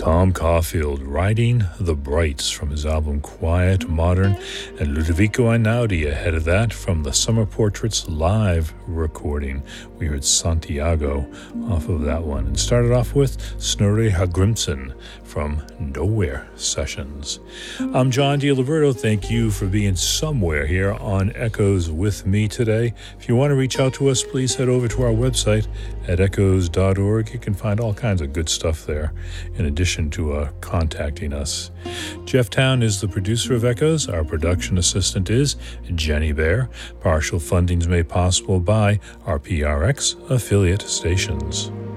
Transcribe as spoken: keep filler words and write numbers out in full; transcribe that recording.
Tom Caulfield, Riding the Brights from his album Quiet Modern, and Ludovico Einaudi ahead of that from the Summer Portraits live recording. We heard Santiago off of that one, and started off with Snorri Hallgrímsson from Nowhere Sessions. I'm John DiLiberto. Thank you for being somewhere here on Echoes with me today. If you want to reach out to us, please head over to our website at echoes dot org. You can find all kinds of good stuff there, in addition to uh, contacting us. Jeff Town is the producer of Echoes. Our production assistant is Jenny Bear. Partial funding is made possible by our P R X affiliate stations.